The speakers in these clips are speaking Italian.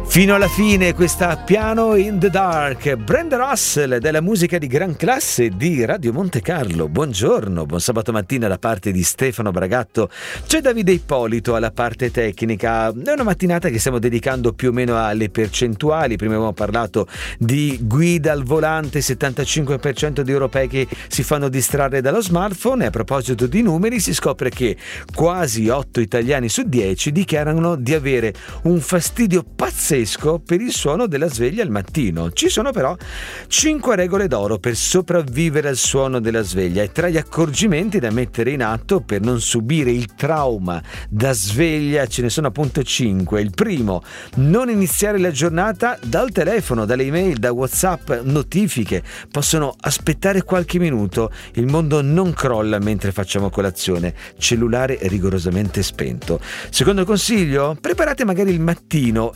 Fino alla fine questa Piano in the Dark, Brenda Russell, della musica di gran classe di Radio Monte Carlo. Buongiorno, buon sabato mattina da parte di Stefano Bragatto. C'è Davide Ippolito alla parte tecnica. È una mattinata che stiamo dedicando più o meno alle percentuali. Prima abbiamo parlato di guida al volante, 75% di europei che si fanno distrarre dallo smartphone, e a proposito di numeri si scopre che quasi 8 italiani su 10 dichiarano di avere un fastidio pazzesco per il suono della sveglia al mattino. Ci sono però 5 regole d'oro per sopravvivere al suono della sveglia, e tra gli accorgimenti da mettere in atto per non subire il trauma da sveglia ce ne sono appunto 5. Il primo: non iniziare la giornata dal telefono, dalle email, da WhatsApp, notifiche. Possono aspettare qualche minuto, il mondo non crolla mentre facciamo colazione. Cellulare rigorosamente spento. Secondo consiglio: preparate magari il mattino,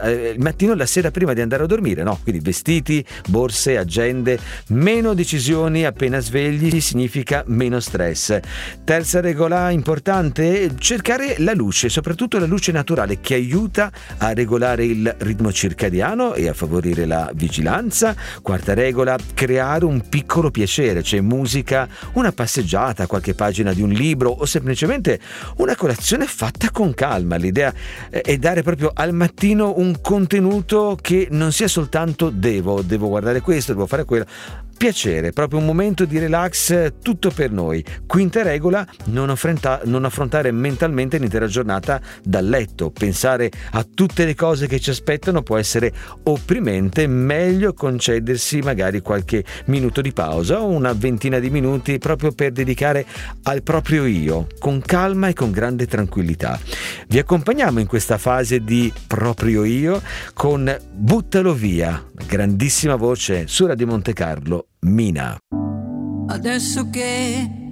la sera prima di andare a dormire, no? Quindi vestiti, borse, agende. Meno decisioni appena svegli significa meno stress. Terza regola importante: cercare la luce, soprattutto la luce naturale, che aiuta a regolare il ritmo circadiano e a favorire la vigilanza. Quarta regola: creare un piccolo piacere, cioè musica, una passeggiata, qualche pagina di un libro o semplicemente una colazione fatta con calma. L'idea è dare proprio al mattino un contenuto che non sia soltanto devo guardare questo, devo fare quello. Piacere, proprio un momento di relax, tutto per noi. Quinta regola: non affrontare mentalmente l'intera giornata dal letto. Pensare a tutte le cose che ci aspettano può essere opprimente, meglio concedersi magari qualche minuto di pausa o una ventina di minuti proprio per dedicare al proprio io, con calma e con grande tranquillità. Vi accompagniamo in questa fase di proprio io con Buttalo Via, grandissima voce su Radio Monte Carlo, Mina. Adesso che